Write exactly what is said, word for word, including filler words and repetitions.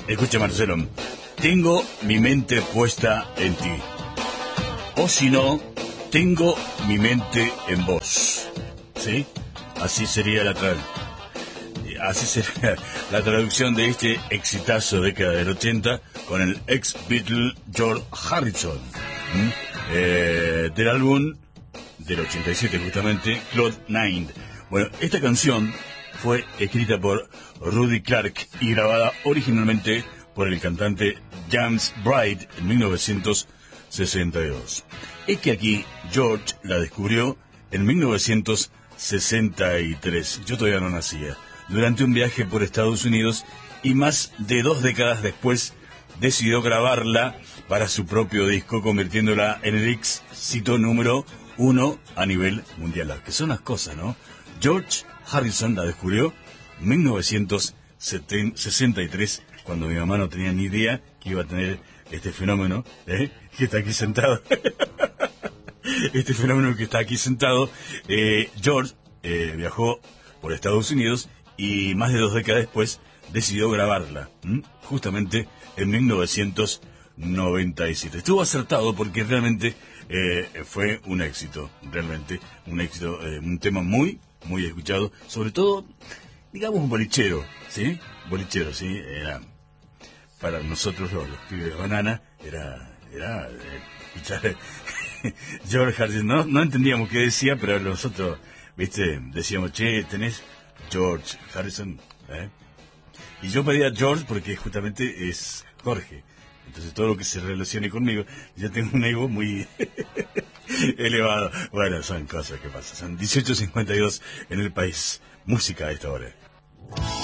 Escucha, Marcelo, tengo mi mente puesta en ti. O si no, tengo mi mente en vos. ¿Sí? Así sería la tra- Así sería la traducción de este exitazo década del ochenta con el ex Beatle George Harrison. ¿Mm? Eh, del álbum del ochenta y siete justamente, Cloud Nine. Bueno, esta canción fue escrita por Rudy Clark y grabada originalmente por el cantante James Bright en mil novecientos sesenta y dos. Es que aquí George la descubrió en mil novecientos sesenta y tres. Yo todavía no nacía. Durante un viaje por Estados Unidos y más de dos décadas después decidió grabarla para su propio disco, convirtiéndola en el éxito número uno a nivel mundial. Que son las cosas, ¿no? George Harrison la descubrió en mil novecientos sesenta y tres, cuando mi mamá no tenía ni idea que iba a tener este fenómeno, ¿eh? que está aquí sentado. Este fenómeno que está aquí sentado. Eh, George eh, viajó por Estados Unidos y más de dos décadas después decidió grabarla, ¿m? justamente en mil novecientos noventa y siete. Estuvo acertado porque realmente eh, fue un éxito, realmente un éxito, eh, un tema muy, muy escuchado, sobre todo, digamos, un bolichero, ¿sí? Bolichero, ¿sí? Era, para nosotros los, los pibes de Banana, era, era eh, escuchar George Harrison. No, no entendíamos qué decía, pero nosotros, viste, decíamos, che, tenés George Harrison, ¿eh? Y yo pedía George porque justamente es Jorge. Entonces todo lo que se relacione conmigo, yo tengo un ego muy elevado. Bueno, son cosas que pasan. Son dieciocho cincuenta y dos en el país. Música a esta hora.